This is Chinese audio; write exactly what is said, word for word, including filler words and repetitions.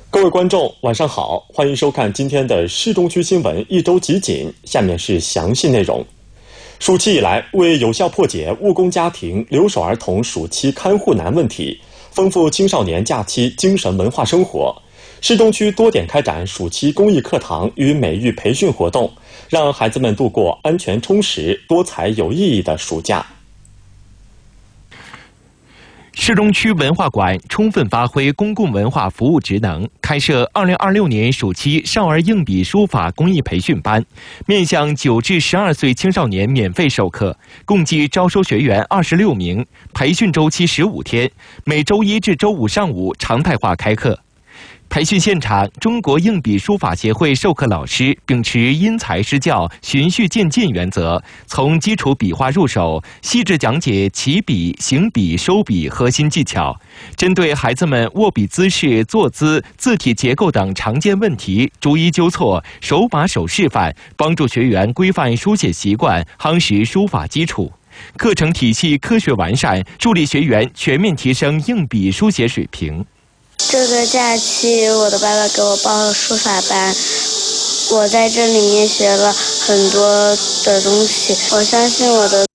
各位观众，晚上好，欢迎收看今天的市中区新闻一周集锦。下面是详细内容。暑期以来，为有效破解务工家庭、留守儿童暑期看护难问题，丰富青少年假期精神文化生活，市中区多点开展暑期公益课堂与美育培训活动，让孩子们度过安全充实、多彩有意义的暑假。 市中区文化馆充分发挥公共文化服务职能，开设二零二六年暑期少儿硬笔书法公益培训班，面向九至十二岁青少年免费授课，共计招收学员二十六名，培训周期十五天，每周一至周五上午常态化开课。培训现场，中国硬笔书法协会授课老师秉持因材施教、循序渐进原则，从基础笔画入手，细致讲解起笔、行笔、收笔核心技巧，针对孩子们握笔姿势、坐姿、字体结构等常见问题，逐一纠错，手把手示范，帮助学员规范书写习惯，夯实书法基础。课程体系科学完善，助力学员全面提升硬笔书写水平。 这个假期，我的爸爸给我报了书法班，我在这里面学了很多的东西。我相信我的